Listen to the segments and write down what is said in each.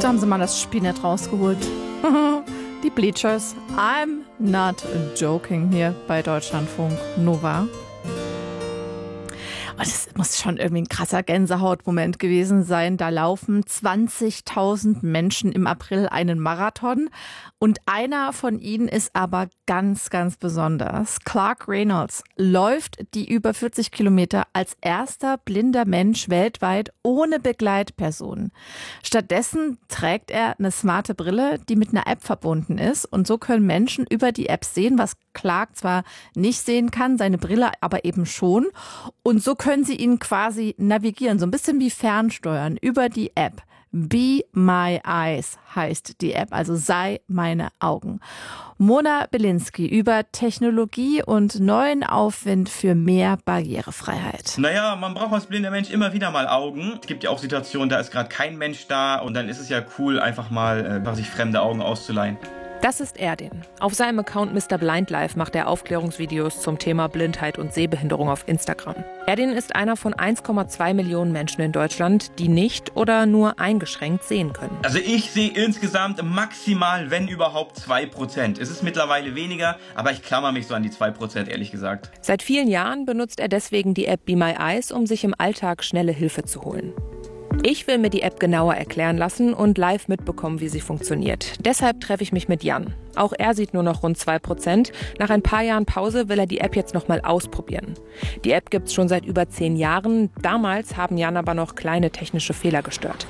Da haben sie mal das Spinett rausgeholt. Die Bleachers. I'm not joking hier bei Deutschlandfunk Nova. Und es muss schon irgendwie ein krasser Gänsehautmoment gewesen sein. Da laufen 20.000 Menschen im April einen Marathon. Und einer von ihnen ist aber ganz, ganz besonders. Clark Reynolds läuft die über 40 Kilometer als erster blinder Mensch weltweit ohne Begleitperson. Stattdessen trägt er eine smarte Brille, die mit einer App verbunden ist. Und so können Menschen über die App sehen, was Clark zwar nicht sehen kann, seine Brille aber eben schon. Und so können sie ihn quasi navigieren, so ein bisschen wie fernsteuern über die App. Be My Eyes heißt die App, also sei meine Augen. Mona Belinsky über Technologie und neuen Aufwind für mehr Barrierefreiheit. Naja, man braucht als blinder Mensch immer wieder mal Augen. Es gibt ja auch Situationen, da ist gerade kein Mensch da und dann ist es ja cool, einfach mal sich fremde Augen auszuleihen. Das ist Erdin. Auf seinem Account Mr. Blind Life macht er Aufklärungsvideos zum Thema Blindheit und Sehbehinderung auf Instagram. Erdin ist einer von 1,2 Millionen Menschen in Deutschland, die nicht oder nur eingeschränkt sehen können. Also ich sehe insgesamt maximal, wenn überhaupt, 2%. Es ist mittlerweile weniger, aber ich klammer mich so an die 2%, ehrlich gesagt. Seit vielen Jahren benutzt er deswegen die App Be My Eyes, um sich im Alltag schnelle Hilfe zu holen. Ich will mir die App genauer erklären lassen und live mitbekommen, wie sie funktioniert. Deshalb treffe ich mich mit Jan. Auch er sieht nur noch rund 2%. Nach ein paar Jahren Pause will er die App jetzt noch mal ausprobieren. Die App gibt's schon seit über 10 Jahren. Damals haben Jan aber noch kleine technische Fehler gestört.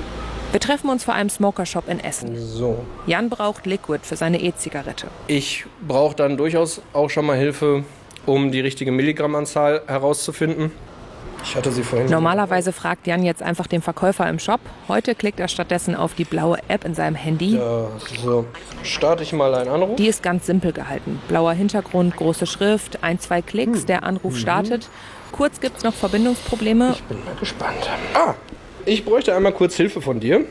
Wir treffen uns vor einem Smoker-Shop in Essen. So. Jan braucht Liquid für seine E-Zigarette. Ich brauche dann durchaus auch schon mal Hilfe, um die richtige Milligrammanzahl herauszufinden. Ich hatte sie vorhin. Normalerweise fragt Jan jetzt einfach den Verkäufer im Shop. Heute klickt er stattdessen auf die blaue App in seinem Handy. Ja, so. Starte ich mal einen Anruf. Die ist ganz simpel gehalten. Blauer Hintergrund, große Schrift, 1, 2 Klicks, der Anruf startet. Kurz gibt's noch Verbindungsprobleme. Ich bin mal gespannt. Ich bräuchte einmal kurz Hilfe von dir.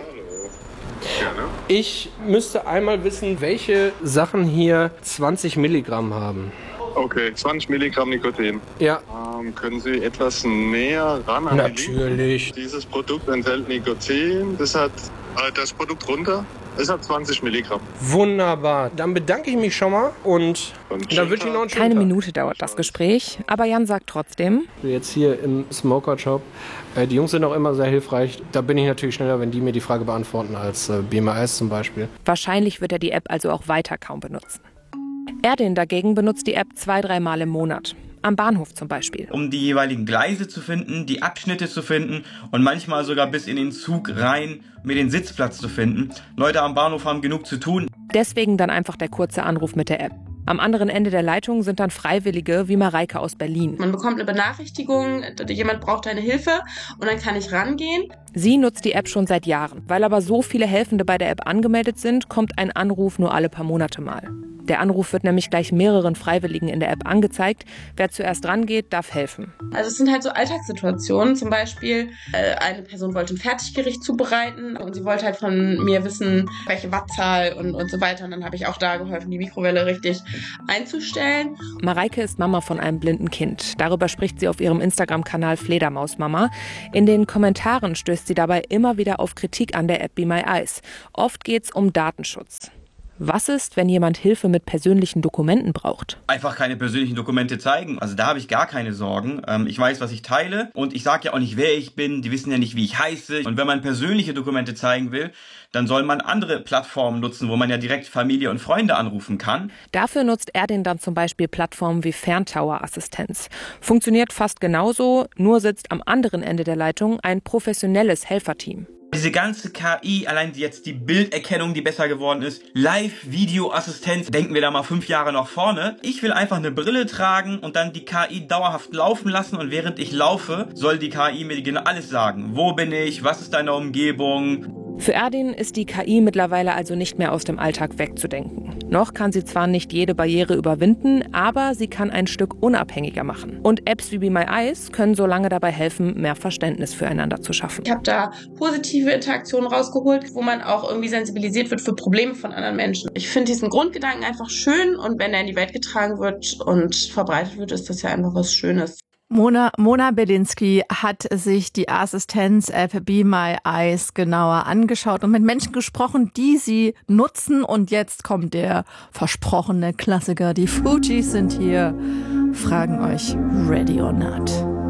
Gerne. Ich müsste einmal wissen, welche Sachen hier 20 Milligramm haben. Okay, 20 Milligramm Nikotin. Ja. Können Sie etwas näher ran an Natürlich. Dieses Produkt enthält Nikotin. Das hat das Produkt runter. Es hat 20 Milligramm. Wunderbar. Dann bedanke ich mich schon mal und dann wünsche ich noch einen schönen Keine Tag. Minute dauert das Gespräch, aber Jan sagt trotzdem: Jetzt hier im Smoker-Shop. Die Jungs sind auch immer sehr hilfreich. Da bin ich natürlich schneller, wenn die mir die Frage beantworten, als BMS zum Beispiel. Wahrscheinlich wird er die App also auch weiter kaum benutzen. Erdin dagegen benutzt die App 2-3 Mal im Monat. Am Bahnhof zum Beispiel. Um die jeweiligen Gleise zu finden, die Abschnitte zu finden und manchmal sogar bis in den Zug rein mir den Sitzplatz zu finden. Leute am Bahnhof haben genug zu tun. Deswegen dann einfach der kurze Anruf mit der App. Am anderen Ende der Leitung sind dann Freiwillige wie Mareike aus Berlin. Man bekommt eine Benachrichtigung, jemand braucht deine Hilfe und dann kann ich rangehen. Sie nutzt die App schon seit Jahren. Weil aber so viele Helfende bei der App angemeldet sind, kommt ein Anruf nur alle paar Monate mal. Der Anruf wird nämlich gleich mehreren Freiwilligen in der App angezeigt. Wer zuerst rangeht, darf helfen. Also es sind halt so Alltagssituationen. Zum Beispiel, eine Person wollte ein Fertiggericht zubereiten und sie wollte halt von mir wissen, welche Wattzahl und so weiter. Und dann habe ich auch da geholfen, die Mikrowelle richtig einzustellen. Mareike ist Mama von einem blinden Kind. Darüber spricht sie auf ihrem Instagram-Kanal Fledermausmama. In den Kommentaren stößt sie dabei immer wieder auf Kritik an der App Be My Eyes. Oft geht's um Datenschutz. Was ist, wenn jemand Hilfe mit persönlichen Dokumenten braucht? Einfach keine persönlichen Dokumente zeigen. Also da habe ich gar keine Sorgen. Ich weiß, was ich teile und ich sage ja auch nicht, wer ich bin. Die wissen ja nicht, wie ich heiße. Und wenn man persönliche Dokumente zeigen will, dann soll man andere Plattformen nutzen, wo man ja direkt Familie und Freunde anrufen kann. Dafür nutzt Erdin dann zum Beispiel Plattformen wie Ferntower-Assistenz. Funktioniert fast genauso, nur sitzt am anderen Ende der Leitung ein professionelles Helferteam. Diese ganze KI, allein jetzt die Bilderkennung, die besser geworden ist, Live-Video-Assistenz, denken wir da mal 5 Jahre nach vorne. Ich will einfach eine Brille tragen und dann die KI dauerhaft laufen lassen und während ich laufe, soll die KI mir genau alles sagen. Wo bin ich? Was ist deine Umgebung? Für Erdin ist die KI mittlerweile also nicht mehr aus dem Alltag wegzudenken. Noch kann sie zwar nicht jede Barriere überwinden, aber sie kann ein Stück unabhängiger machen. Und Apps wie Be My Eyes können so lange dabei helfen, mehr Verständnis füreinander zu schaffen. Ich habe da positive Interaktionen rausgeholt, wo man auch irgendwie sensibilisiert wird für Probleme von anderen Menschen. Ich finde diesen Grundgedanken einfach schön und wenn er in die Welt getragen wird und verbreitet wird, ist das ja einfach was Schönes. Mona Belinsky hat sich die Assistenz-App Be My Eyes genauer angeschaut und mit Menschen gesprochen, die sie nutzen. Und jetzt kommt der versprochene Klassiker. Die Fugees sind hier, fragen euch Ready or Not.